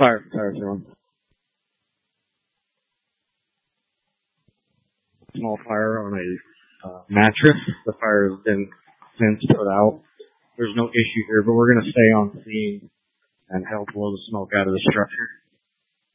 Fire everyone. Small fire on a mattress. The fire has been since put out. There's no issue here, but we're going to stay on scene and help blow the smoke out of the structure.